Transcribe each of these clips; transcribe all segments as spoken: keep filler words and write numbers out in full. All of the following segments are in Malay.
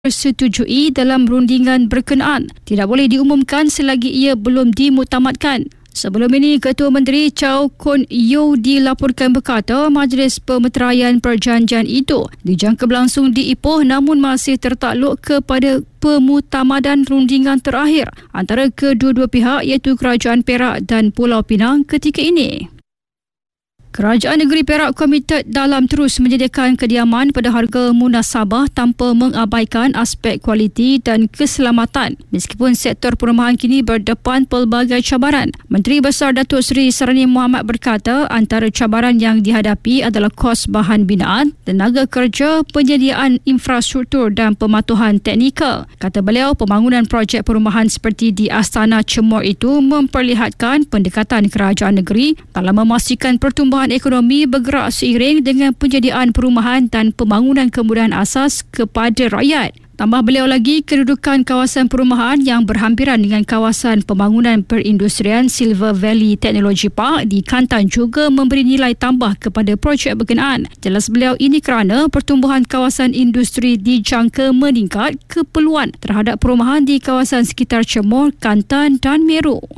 disetujui dalam rundingan berkenaan tidak boleh diumumkan selagi ia belum dimuktamadkan. Sebelum ini, Ketua Menteri Chow Kun Yeow dilaporkan berkata Majlis Pemeteraian Perjanjian itu dijangka berlangsung di Ipoh namun masih tertakluk kepada pemutamadan rundingan terakhir antara kedua-dua pihak iaitu Kerajaan Perak dan Pulau Pinang ketika ini. Kerajaan Negeri Perak komited dalam terus menyediakan kediaman pada harga munasabah tanpa mengabaikan aspek kualiti dan keselamatan meskipun sektor perumahan kini berdepan pelbagai cabaran. Menteri Besar Datuk Seri Sarani Muhammad berkata antara cabaran yang dihadapi adalah kos bahan binaan, tenaga kerja, penyediaan infrastruktur dan pematuhan teknikal. Kata beliau, pembangunan projek perumahan seperti di Astana Cemor itu memperlihatkan pendekatan kerajaan negeri dalam memastikan pertumbuhan ekonomi bergerak seiring dengan penyediaan perumahan dan pembangunan kemudahan asas kepada rakyat. Tambah beliau lagi, kedudukan kawasan perumahan yang berhampiran dengan kawasan pembangunan perindustrian Silver Valley Technology Park di Kelantan juga memberi nilai tambah kepada projek berkenaan. Jelas beliau, ini kerana pertumbuhan kawasan industri dijangka meningkat keperluan terhadap perumahan di kawasan sekitar Cemor, Kelantan dan Meru.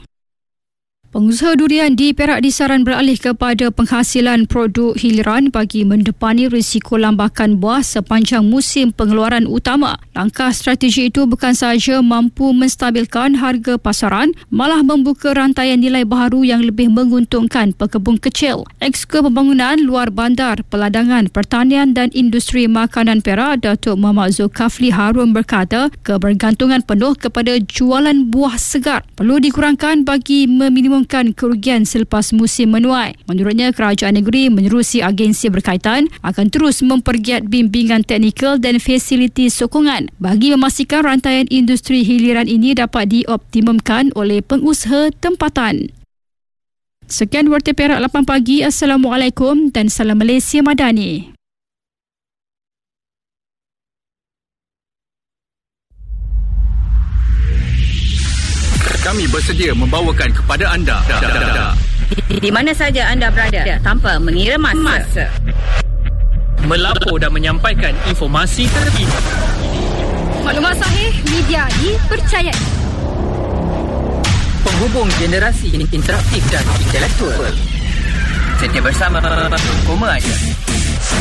Pengusaha durian di Perak disaran beralih kepada penghasilan produk hiliran bagi mendepani risiko lambakan buah sepanjang musim pengeluaran utama. Langkah strategi itu bukan sahaja mampu menstabilkan harga pasaran, malah membuka rantaian nilai baharu yang lebih menguntungkan pekebun kecil. Eksekutif Pembangunan Luar Bandar, Peladangan, Pertanian dan Industri Makanan Perak, Datuk Muhammad Zulkafli Harun berkata, kebergantungan penuh kepada jualan buah segar perlu dikurangkan bagi meminimum kerugian selepas musim menuai. Menurutnya, kerajaan negeri menerusi agensi berkaitan akan terus mempergiat bimbingan teknikal dan fasiliti sokongan bagi memastikan rantaian industri hiliran ini dapat dioptimumkan oleh pengusaha tempatan. Sekian Warta Perak lapan pagi. Assalamualaikum dan salam Malaysia Madani. Kami bersedia membawakan kepada anda di, di mana saja anda berada tanpa mengira masa. masa. Melapor dan menyampaikan informasi terkini. Maklumat sahih, media dipercayai. Penghubung generasi interaktif dan intelektual. Setia bersama Koma Aja.